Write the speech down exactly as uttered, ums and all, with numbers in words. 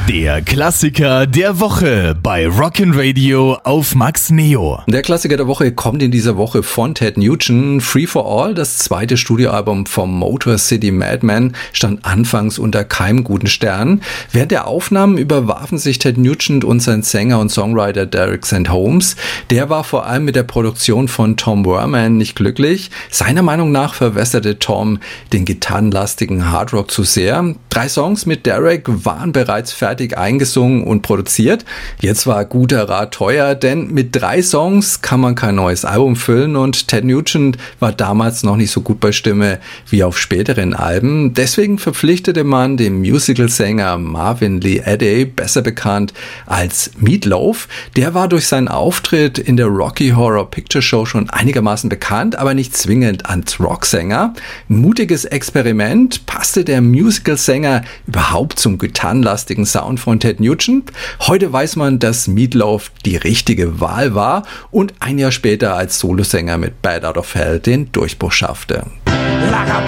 Der Klassiker der Woche bei Rockin' Radio auf Max Neo. Der Klassiker der Woche kommt in dieser Woche von Ted Nugent. Free for All, das zweite Studioalbum vom Motor City Madman, stand anfangs unter keinem guten Stern. Während der Aufnahmen überwarfen sich Ted Nugent und sein Sänger und Songwriter Derek Saint Holmes. Der war vor allem mit der Produktion von Tom Werman nicht glücklich. Seiner Meinung nach verwässerte Tom den gitarrenlastigen Hardrock zu sehr. Drei Songs mit Derek waren bereits fertig eingesungen und produziert. Jetzt war guter Rat teuer, denn mit drei Songs kann man kein neues Album füllen und Ted Nugent war damals noch nicht so gut bei Stimme wie auf späteren Alben. Deswegen verpflichtete man den Musical-Sänger Marvin Lee Eddy, besser bekannt als Meatloaf. Der war durch seinen Auftritt in der Rocky Horror Picture Show schon einigermaßen bekannt, aber nicht zwingend als Rocksänger. Ein mutiges Experiment. Passte der Musical-Sänger überhaupt zum gitarrenlastigen Sound von Ted Nugent? Heute weiß man, dass Meatloaf die richtige Wahl war und ein Jahr später als Solosänger mit Bad Out of Hell den Durchbruch schaffte.